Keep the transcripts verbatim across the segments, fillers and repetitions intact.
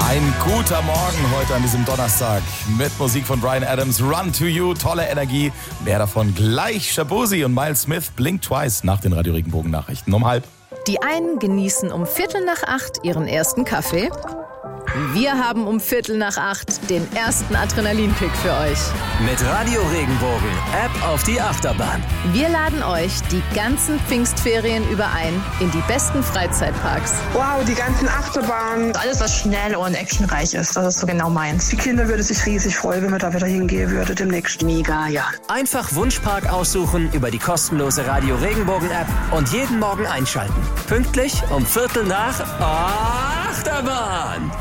Ein guter Morgen heute an diesem Donnerstag mit Musik von Bryan Adams, Run to You, tolle Energie. Mehr davon gleich. Shabozi und Miles Smith, Blink Twice nach den Radio Regenbogen Nachrichten um halb. Die einen genießen um Viertel nach acht ihren ersten Kaffee. Wir haben um Viertel nach acht den ersten Adrenalinkick für euch. Mit Radio Regenbogen, App auf die Achterbahn. Wir laden euch die ganzen Pfingstferien über ein in die besten Freizeitparks. Wow, die ganzen Achterbahnen. Alles, was schnell und actionreich ist, das ist so genau meins. Die Kinder würden sich riesig freuen, wenn wir da wieder hingehen würden demnächst. Mega, ja. Einfach Wunschpark aussuchen über die kostenlose Radio Regenbogen App und jeden Morgen einschalten. Pünktlich um Viertel nach Achterbahn.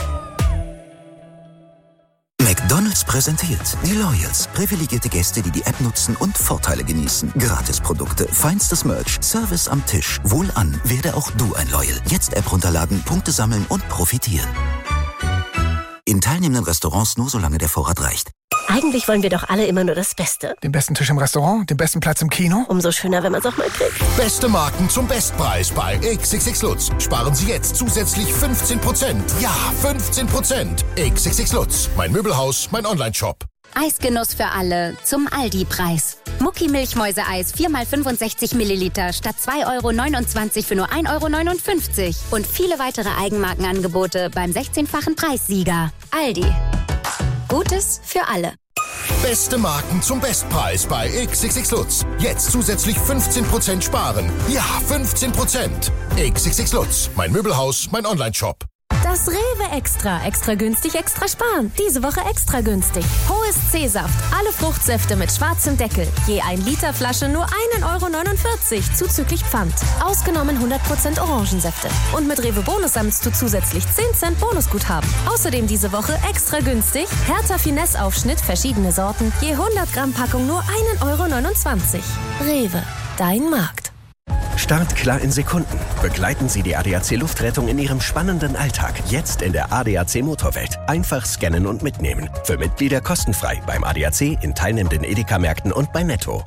McDonald's präsentiert die Loyals. Privilegierte Gäste, die die App nutzen und Vorteile genießen. Gratisprodukte, feinstes Merch, Service am Tisch. Wohlan, werde auch du ein Loyal. Jetzt App runterladen, Punkte sammeln und profitieren. In teilnehmenden Restaurants nur solange der Vorrat reicht. Eigentlich wollen wir doch alle immer nur das Beste. Den besten Tisch im Restaurant, den besten Platz im Kino. Umso schöner, wenn man es auch mal kriegt. Beste Marken zum Bestpreis bei X X X Lutz. Sparen Sie jetzt zusätzlich fünfzehn Prozent. Ja, fünfzehn Prozent. X X X Lutz. Mein Möbelhaus, mein Online-Shop. Eisgenuss für alle zum Aldi-Preis. Mucki Milchmäuse-Eis vier mal fünfundsechzig Milliliter statt zwei Euro neunundzwanzig für nur ein Euro neunundfünfzig. Und viele weitere Eigenmarkenangebote beim sechzehnfachen Preissieger. Aldi. Gutes für alle. Beste Marken zum Bestpreis bei X X X Lutz. Jetzt zusätzlich fünfzehn Prozent sparen. Ja, fünfzehn Prozent. X X X Lutz. Mein Möbelhaus, mein Online-Shop. Das Rewe Extra. Extra günstig, extra sparen. Diese Woche extra günstig. Hohes C-Saft. Alle Fruchtsäfte mit schwarzem Deckel. Je ein Liter Flasche nur ein Euro neunundvierzig. Zuzüglich Pfand. Ausgenommen hundert Prozent Orangensäfte. Und mit Rewe Bonus sammelst du zusätzlich zehn Cent Bonusguthaben. Außerdem diese Woche extra günstig. Hertha Finesse Aufschnitt, verschiedene Sorten. Je hundert Gramm Packung nur ein Euro neunundzwanzig. Rewe. Dein Markt. Startklar in Sekunden. Begleiten Sie die A D A C Luftrettung in Ihrem spannenden Alltag. Jetzt in der A D A C Motorwelt. Einfach scannen und mitnehmen. Für Mitglieder kostenfrei beim A D A C, in teilnehmenden Edeka-Märkten und bei Netto.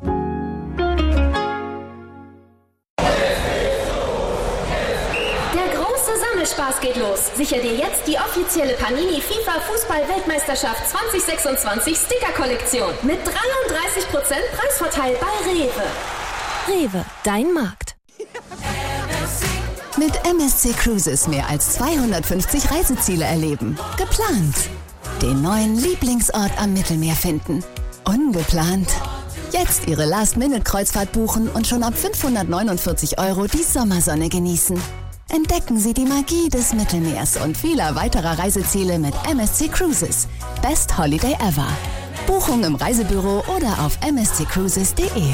Der große Sammelspaß geht los. Sicher dir jetzt die offizielle Panini FIFA Fußball-Weltmeisterschaft zwanzig sechsundzwanzig Sticker-Kollektion. Mit dreiunddreißig Prozent Preisvorteil bei Rewe. Rewe, dein Markt. Mit M S C Cruises mehr als zweihundertfünfzig Reiseziele erleben. Geplant. Den neuen Lieblingsort am Mittelmeer finden. Ungeplant. Jetzt Ihre Last-Minute-Kreuzfahrt buchen und schon ab fünfhundertneunundvierzig Euro die Sommersonne genießen. Entdecken Sie die Magie des Mittelmeers und vieler weiterer Reiseziele mit M S C Cruises. Best Holiday ever. Buchung im Reisebüro oder auf m s c cruises punkt d e.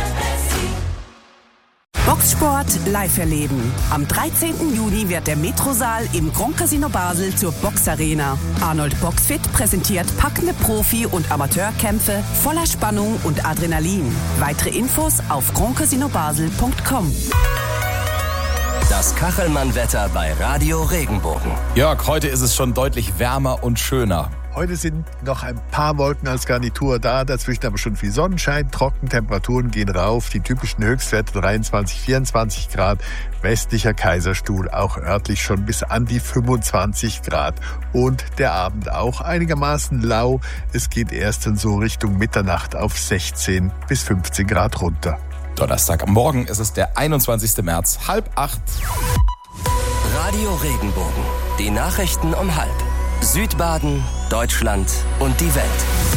Boxsport live erleben. Am dreizehnten Juni wird der Metrosaal im Grand Casino Basel zur Boxarena. Arnold Boxfit präsentiert packende Profi- und Amateurkämpfe voller Spannung und Adrenalin. Weitere Infos auf grand casino basel punkt com. Das Kachelmann-Wetter bei Radio Regenbogen. Jörg, heute ist es schon deutlich wärmer und schöner. Heute sind noch ein paar Wolken als Garnitur da, dazwischen aber schon viel Sonnenschein, Trockentemperaturen gehen rauf, die typischen Höchstwerte dreiundzwanzig, vierundzwanzig Grad, westlicher Kaiserstuhl auch örtlich schon bis an die fünfundzwanzig Grad und der Abend auch einigermaßen lau, es geht erst in so Richtung Mitternacht auf sechzehn bis fünfzehn Grad runter. Donnerstag am Morgen ist es der einundzwanzigsten März, halb acht. Radio Regenbogen, die Nachrichten um halb. Südbaden, Deutschland und die Welt.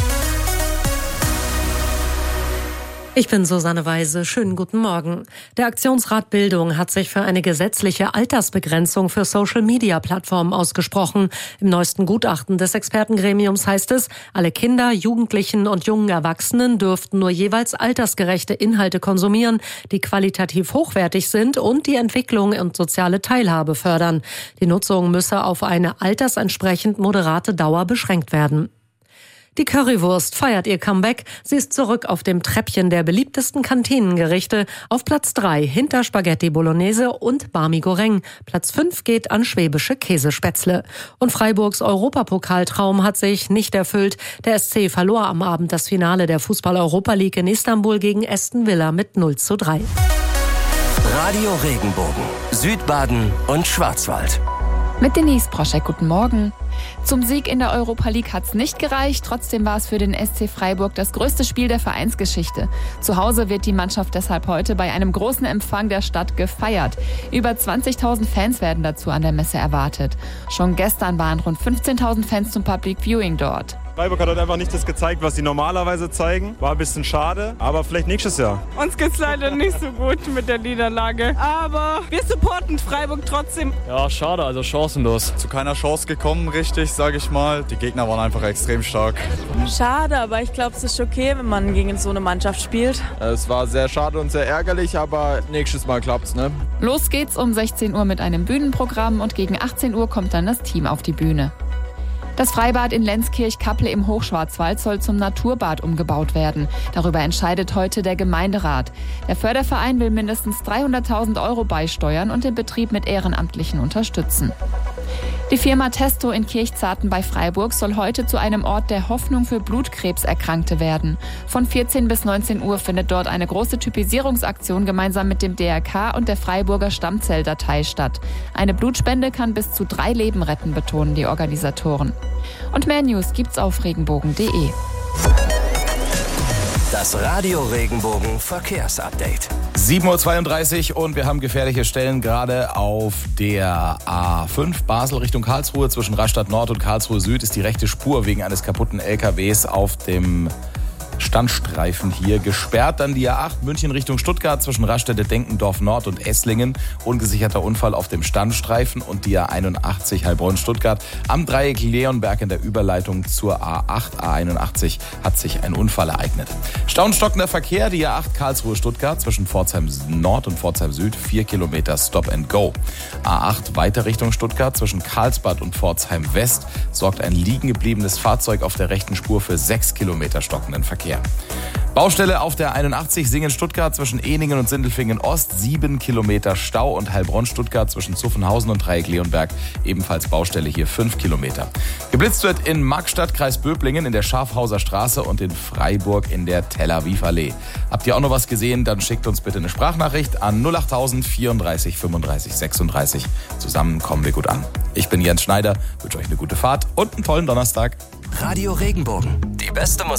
Ich bin Susanne Weise. Schönen guten Morgen. Der Aktionsrat Bildung hat sich für eine gesetzliche Altersbegrenzung für Social-Media-Plattformen ausgesprochen. Im neuesten Gutachten des Expertengremiums heißt es, alle Kinder, Jugendlichen und jungen Erwachsenen dürften nur jeweils altersgerechte Inhalte konsumieren, die qualitativ hochwertig sind und die Entwicklung und soziale Teilhabe fördern. Die Nutzung müsse auf eine altersentsprechend moderate Dauer beschränkt werden. Die Currywurst feiert ihr Comeback. Sie ist zurück auf dem Treppchen der beliebtesten Kantinengerichte auf Platz drei hinter Spaghetti Bolognese und Barmi Goreng. Platz fünf geht an schwäbische Käsespätzle. Und Freiburgs Europapokaltraum hat sich nicht erfüllt. Der S C verlor am Abend das Finale der Fußball-Europa League in Istanbul gegen Aston Villa mit null zu drei. Radio Regenbogen, Südbaden und Schwarzwald. Mit Denise Proschek, guten Morgen. Zum Sieg in der Europa League hat's nicht gereicht. Trotzdem war es für den S C Freiburg das größte Spiel der Vereinsgeschichte. Zu Hause wird die Mannschaft deshalb heute bei einem großen Empfang der Stadt gefeiert. Über zwanzigtausend Fans werden dazu an der Messe erwartet. Schon gestern waren rund fünfzehntausend Fans zum Public Viewing dort. Freiburg hat heute einfach nicht das gezeigt, was sie normalerweise zeigen. War ein bisschen schade, aber vielleicht nächstes Jahr. Uns geht's leider nicht so gut mit der Niederlage, aber wir supporten Freiburg trotzdem. Ja, schade, also chancenlos. Zu keiner Chance gekommen, richtig, sage ich mal. Die Gegner waren einfach extrem stark. Schade, aber ich glaube, es ist okay, wenn man gegen so eine Mannschaft spielt. Es war sehr schade und sehr ärgerlich, aber nächstes Mal klappt's, ne? Los geht's um sechzehn Uhr mit einem Bühnenprogramm und gegen achtzehn Uhr kommt dann das Team auf die Bühne. Das Freibad in Lenzkirch-Kapple im Hochschwarzwald soll zum Naturbad umgebaut werden. Darüber entscheidet heute der Gemeinderat. Der Förderverein will mindestens dreihunderttausend Euro beisteuern und den Betrieb mit Ehrenamtlichen unterstützen. Die Firma Testo in Kirchzarten bei Freiburg soll heute zu einem Ort der Hoffnung für Blutkrebserkrankte werden. Von vierzehn bis neunzehn Uhr findet dort eine große Typisierungsaktion gemeinsam mit dem D R K und der Freiburger Stammzelldatei statt. Eine Blutspende kann bis zu drei Leben retten, betonen die Organisatoren. Und mehr News gibt's auf regenbogen punkt de. Das Radio Regenbogen Verkehrsupdate. sieben Uhr zweiunddreißig und wir haben gefährliche Stellen gerade auf der A fünf Basel Richtung Karlsruhe. Zwischen Rastatt Nord und Karlsruhe Süd ist die rechte Spur wegen eines kaputten L K Ws auf dem Standstreifen hier gesperrt. Dann die A acht München Richtung Stuttgart zwischen Raststätte Denkendorf Nord und Esslingen. Ungesicherter Unfall auf dem Standstreifen. Und die A einundachtzig Heilbronn Stuttgart. Am Dreieck Leonberg in der Überleitung zur A acht A einundachtzig hat sich ein Unfall ereignet. Stau und stockender Verkehr. Die A acht Karlsruhe Stuttgart zwischen Pforzheim Nord und Pforzheim Süd. vier Kilometer Stop and Go. A acht weiter Richtung Stuttgart zwischen Karlsbad und Pforzheim West sorgt ein liegen gebliebenes Fahrzeug auf der rechten Spur für sechs Kilometer stockenden Verkehr. Baustelle auf der einundachtzig Singen-Stuttgart zwischen Ehningen und Sindelfingen Ost, sieben Kilometer Stau und Heilbronn-Stuttgart zwischen Zuffenhausen und Dreieck-Leonberg, ebenfalls Baustelle hier fünf Kilometer. Geblitzt wird in Magstadt, Kreis Böblingen, in der Schafhauser Straße und in Freiburg in der Tel Aviv Allee. Habt ihr auch noch was gesehen, dann schickt uns bitte eine Sprachnachricht an null acht null null vierunddreißig fünfunddreißig sechsunddreißig. Zusammen kommen wir gut an. Ich bin Jens Schneider, wünsche euch eine gute Fahrt und einen tollen Donnerstag. Radio Regenbogen, die beste Musik.